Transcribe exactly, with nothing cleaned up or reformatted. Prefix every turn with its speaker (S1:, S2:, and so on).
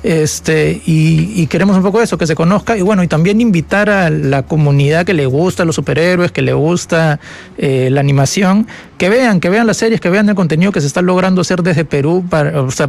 S1: este, y, y queremos un poco eso, que se conozca, y bueno, y también invitar a la comunidad que le gusta los superhéroes, que le gusta eh, la animación, que vean, que vean las series, que vean el contenido que se está logrando hacer desde Perú, para, o sea,